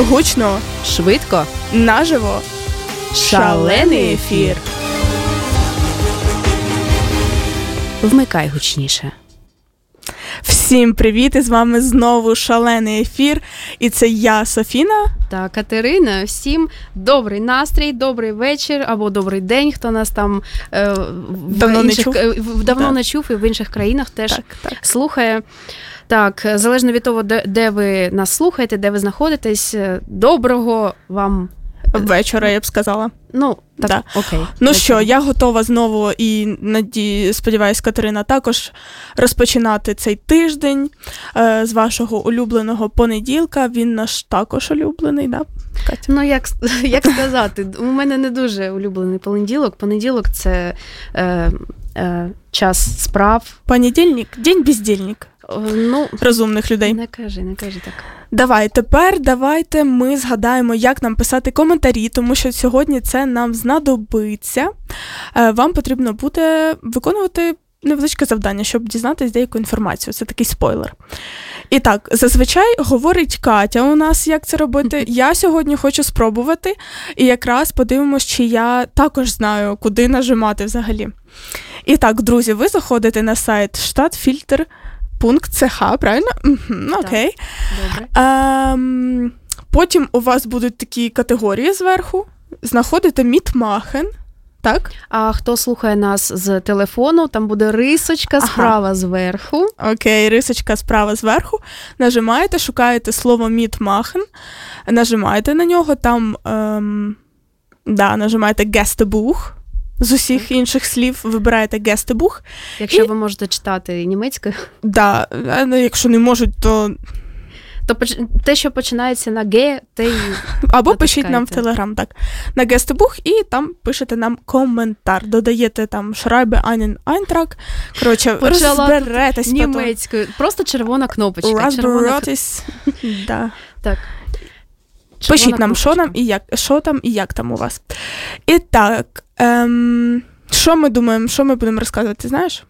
Гучно, швидко, наживо, шалений ефір. Вмикай гучніше. Всім привіт, і з вами знову шалений ефір. І це я, Софіна. Та Катерина. Всім добрий настрій, добрий вечір або добрий день, хто нас там давно не чув і в інших країнах теж слухає. Так, залежно від того, де ви нас слухаєте, де ви знаходитесь, доброго вам вечора, я б сказала. Ну, так, да. Окей. Ну що, я готова знову і, сподіваюсь, Катерина також розпочинати цей тиждень з вашого улюбленого понеділка. Він наш також улюблений, да, Катя? Ну, як сказати, у мене не дуже улюблений понеділок. Понеділок – це час справ. Понедільник – день бездільник. Ну, розумних людей. Не кажи так. Давайте ми згадаємо, як нам писати коментарі, тому що сьогодні це нам знадобиться. Вам потрібно буде виконувати невеличке завдання, щоб дізнатися деяку інформацію. Це такий спойлер. І так, зазвичай говорить Катя у нас, як це робити. Я сьогодні хочу спробувати, і якраз подивимось, чи я також знаю, куди нажимати взагалі. І так, друзі, ви заходите на сайт Stadtfilter.ch, правильно? Окей. Добре. Потім у вас будуть такі категорії зверху. Знаходите Mitmachen, так? А хто слухає нас з телефону, там буде рисочка справа зверху. Окей, рисочка справа зверху. Нажимаєте, шукаєте слово Mitmachen, нажимаєте на нього, там нажимаєте Gästebuch. З усіх інших слів вибираєте Gästebuch. Якщо ви можете читати німецькою. Да, якщо не можуть, то те, що починається на Г, те й або пишіть нам в Телеграм, так. На Gästebuch і там пишете нам коментар. Додаєте там Schreibe einen Eintrag. Коротше, розберетесь німецькою. Просто червона кнопочка. Розберетесь. Да. Так. Пишіть нам, що там і як там у вас. І так, що ми думаємо, що ми будемо розказувати, знаєш?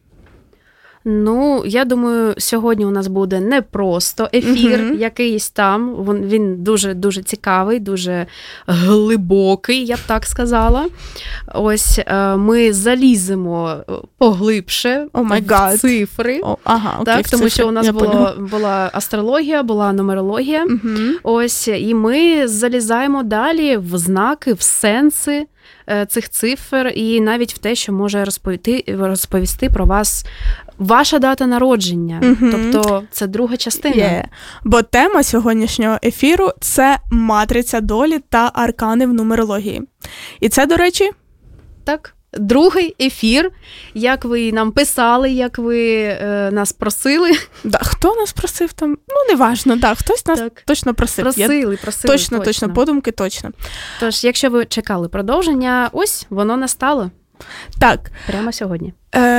Ну, я думаю, сьогодні у нас буде не просто ефір якийсь там, він дуже-дуже цікавий, дуже глибокий, я б так сказала. Ось ми заліземо поглибше в цифри, так, тому що у нас була астрологія, була нумерологія, ось, і ми залізаємо далі в знаки, в сенси цих цифр і навіть в те, що може розповісти про вас ваша дата народження. Тобто це друга частина. Бо тема сьогоднішнього ефіру – це матриця долі та аркани в нумерології. І це, до речі... Так, другий ефір, як ви нам писали, як ви нас просили. Да, хто нас просив там? Ну, неважно, да, хтось нас точно просив. Просили. Точно, подумки точно. Тож, якщо ви чекали продовження, ось воно настало. Так. Прямо сьогодні.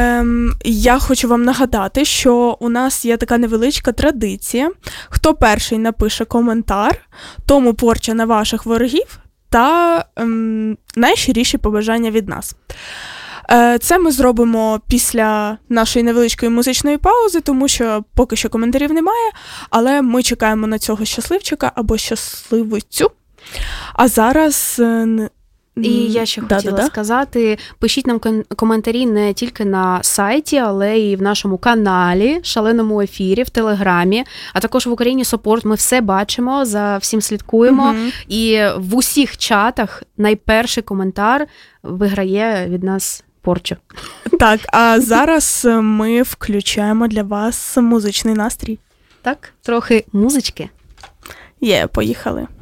Я хочу вам нагадати, що у нас є така невеличка традиція. Хто перший напише коментар, тому порча на ваших ворогів та найщиріші побажання від нас. Це ми зробимо після нашої невеличкої музичної паузи, тому що поки що коментарів немає, але ми чекаємо на цього щасливчика або щасливицю. А зараз... І я ще хотіла сказати, пишіть нам коментарі не тільки на сайті, але і в нашому каналі, шаленому ефірі, в Телеграмі, а також в Україні Сопорт. Ми все бачимо, за всім слідкуємо. І в усіх чатах найперший коментар виграє від нас порчу. Так, а зараз ми включаємо для вас музичний настрій. Так, трохи музички. Поїхали.